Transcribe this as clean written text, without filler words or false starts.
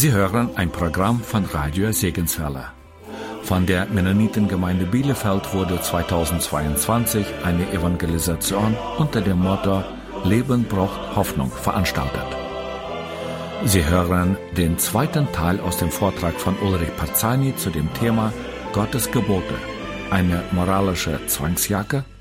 Sie hören ein Programm von Radio Segenswelle. Von der Mennonitengemeinde Bielefeld wurde 2022 eine Evangelisation unter dem Motto Leben braucht Hoffnung veranstaltet. Sie hören den zweiten Teil aus dem Vortrag von Ulrich Parzani zu dem Thema Gottes Gebote, eine moralische Zwangsjacke?